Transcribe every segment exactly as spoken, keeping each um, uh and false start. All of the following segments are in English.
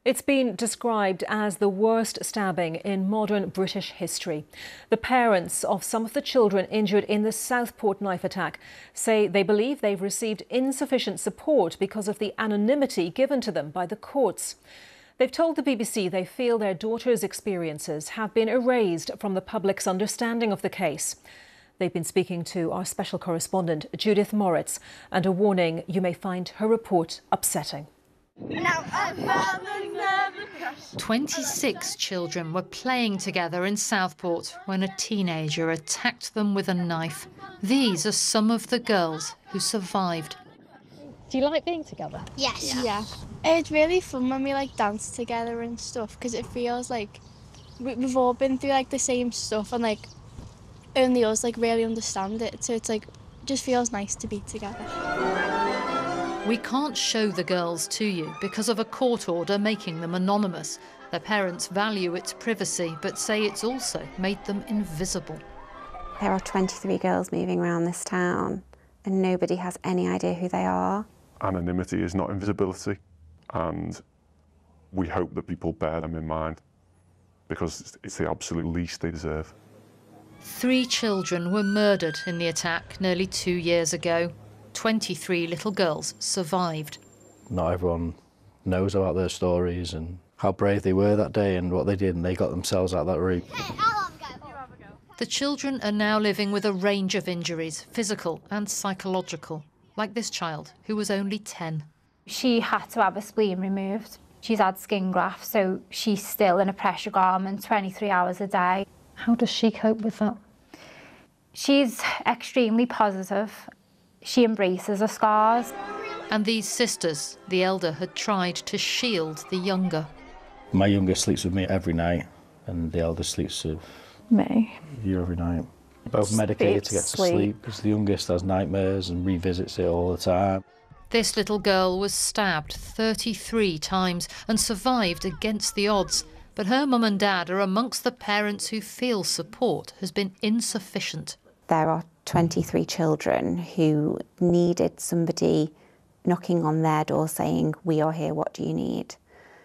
It's been described as the worst stabbing in modern British history. The parents of some of the children injured in the Southport knife attack say they believe they've received insufficient support because of the anonymity given to them by the courts. They've told the B B C they feel their daughter's experiences have been erased from the public's understanding of the case. They've been speaking to our special correspondent, Judith Moritz, and a warning: you may find her report upsetting. twenty-six children were playing together in Southport when a teenager attacked them with a knife. These are some of the girls who survived. Do you like being together? Yes. Yeah. yeah. It's really fun when we like dance together and stuff, because it feels like we- we've all been through like the same stuff, and like only us like really understand it. So it's like just feels nice to be together. We can't show the girls to you because of a court order making them anonymous. Their parents value its privacy, but say it's also made them invisible. There are twenty-three girls moving around this town, and nobody has any idea who they are. Anonymity is not invisibility, and we hope that people bear them in mind, because it's the absolute least they deserve. Three children were murdered in the attack nearly two years ago. twenty-three little girls survived. Not everyone knows about their stories and how brave they were that day and what they did, and they got themselves out of that route. Hey, I'll have a go. You have a go. The children are now living with a range of injuries, physical and psychological, like this child who was only ten. She had to have a spleen removed. She's had skin grafts, so she's still in a pressure garment twenty-three hours a day. How does she cope with that? She's extremely positive. She embraces her scars. And these sisters, the elder had tried to shield the younger. My youngest sleeps with me every night, and the elder sleeps with me you every night. Both medicated to get to sleep, because the youngest has nightmares and revisits it all the time. This little girl was stabbed thirty-three times and survived against the odds. But her mum and dad are amongst the parents who feel support has been insufficient. There are twenty-three children who needed somebody knocking on their door saying, "We are here, what do you need?"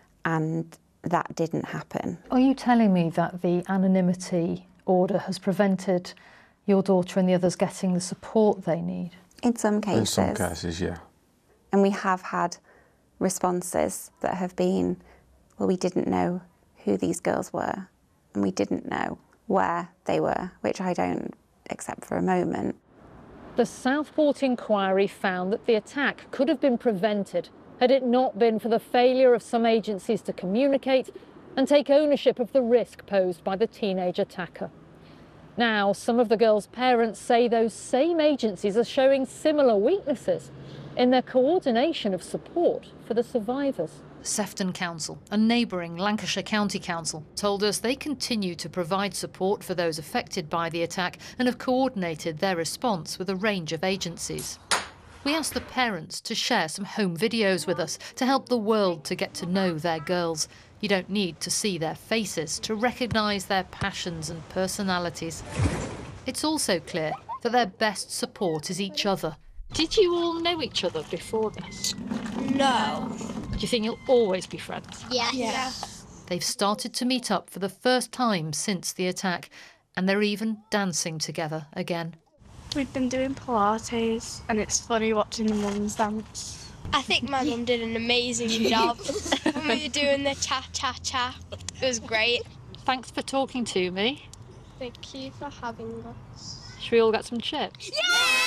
And that didn't happen. Are you telling me that the anonymity order has prevented your daughter and the others getting the support they need? In some cases. In some cases, yeah. And we have had responses that have been, well, we didn't know who these girls were, and we didn't know where they were, which I don't accept for a moment. The Southport inquiry found that the attack could have been prevented had it not been for the failure of some agencies to communicate and take ownership of the risk posed by the teenage attacker. Now, some of the girls' parents say those same agencies are showing similar weaknesses in their coordination of support for the survivors. Sefton Council, a neighbouring Lancashire County Council, told us they continue to provide support for those affected by the attack and have coordinated their response with a range of agencies. We asked the parents to share some home videos with us to help the world to get to know their girls. You don't need to see their faces to recognise their passions and personalities. It's also clear that their best support is each other. Did you all know each other before this? No. Do you think you'll always be friends? Yes. Yeah. They've started to meet up for the first time since the attack, and they're even dancing together again. We've been doing Pilates, and it's funny watching the mums dance. I think my mum did an amazing job when we were doing the cha-cha-cha. It was great. Thanks for talking to me. Thank you for having us. Should we all get some chips? Yeah!